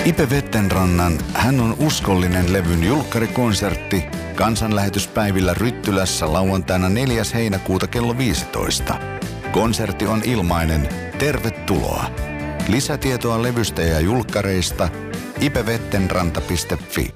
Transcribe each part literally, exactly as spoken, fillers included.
Ipe Vettenrannan Hän on uskollinen levyn julkkarikonsertti kansanlähetyspäivillä Ryttylässä lauantaina neljäs heinäkuuta kello viisitoista. Konsertti on ilmainen. Tervetuloa. Lisätietoa levystä ja julkkareista ipevettenranta piste fi.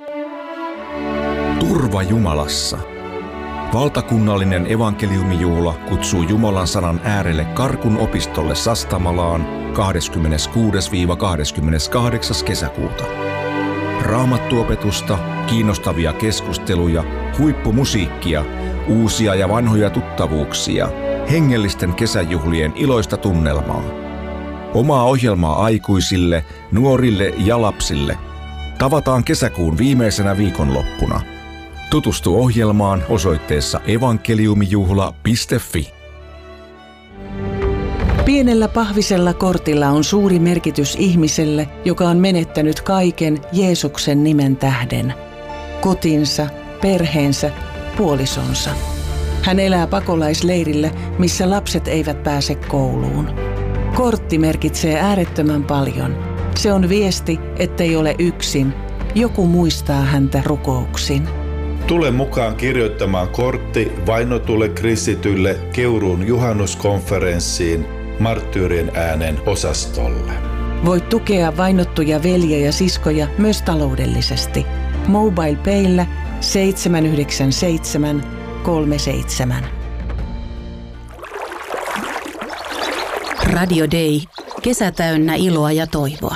Turva Jumalassa. Valtakunnallinen evankeliumijuhla kutsuu Jumalan sanan äärelle Karkun opistolle Sastamalaan kahdeskymmeneskuudes kahdeskymmeneskahdeksas kesäkuuta. Raamattuopetusta, kiinnostavia keskusteluja, huippumusiikkia, uusia ja vanhoja tuttavuuksia, hengellisten kesäjuhlien iloista tunnelmaa. Omaa ohjelmaa aikuisille, nuorille ja lapsille. Tavataan kesäkuun viimeisenä viikonloppuna. Tutustu ohjelmaan osoitteessa evankeliumijuhla piste fi. Pienellä pahvisella kortilla on suuri merkitys ihmiselle, joka on menettänyt kaiken Jeesuksen nimen tähden. Kotinsa, perheensä, puolisonsa. Hän elää pakolaisleirillä, missä lapset eivät pääse kouluun. Kortti merkitsee äärettömän paljon. Se on viesti, ettei ole yksin. Joku muistaa häntä rukouksin. Tule mukaan kirjoittamaan kortti vainotulle kristitylle Keuruun juhannuskonferenssiin Marttyyrien äänen osastolle. Voit tukea vainottuja veljiä ja siskoja myös taloudellisesti. MobilePaylla seitsemän yhdeksän seitsemän kolme seitsemän. Radio Day. Kesä täynnä iloa ja toivoa.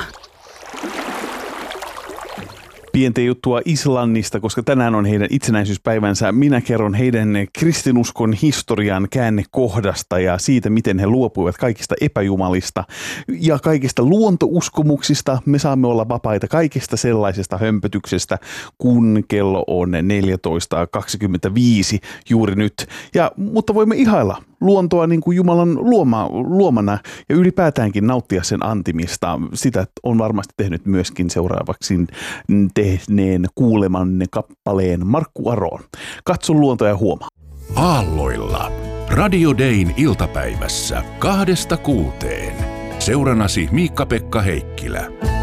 Pientä juttua Islannista, koska tänään on heidän itsenäisyyspäivänsä. Minä kerron heidän kristinuskon historian käännekohdasta ja siitä, miten he luopuivat kaikista epäjumalista ja kaikista luontouskomuksista. Me saamme olla vapaita kaikista sellaisesta hömpötyksestä, kun kello on neljätoista kaksikymmentäviisi juuri nyt. Ja, mutta voimme ihailla luontoa niin kuin Jumalan luoma, luomana ja ylipäätäänkin nauttia sen antimista. Sitä on varmasti tehnyt myöskin seuraavaksi tehneen kuulemanne kappaleen Markku Aroon. Katso luontoa ja huomaa. Aalloilla. Radio Dayn iltapäivässä kahdesta kuuteen. Seuranasi Miikka-Pekka Heikkilä.